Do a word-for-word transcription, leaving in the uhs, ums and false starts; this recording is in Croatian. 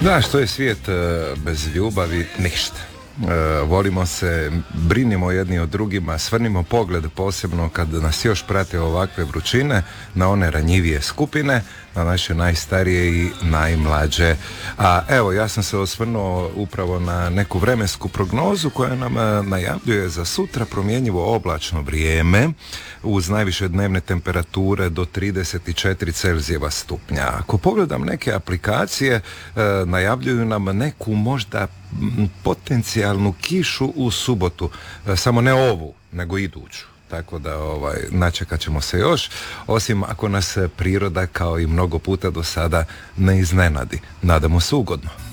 Da, što je svijet bez ljubavi? Ništa. E, volimo se, brinimo jedni o drugima, svrnimo pogled posebno kad nas još prate ovakve vrućine na one ranjivije skupine, na naše najstarije i najmlađe. A evo, ja sam se osvrnuo upravo na neku vremensku prognozu koja nam najavljuje za sutra promjenjivo oblačno vrijeme uz najviše dnevne temperature do trideset četiri Celzijeva stupnja. Ako pogledam neke aplikacije, e, najavljuju nam neku možda potencijalnu kišu u subotu, e, samo ne ovu, nego iduću. Tako da ovaj, načekat ćemo se još, osim ako nas priroda kao i mnogo puta do sada ne iznenadi. Nadamo se ugodno.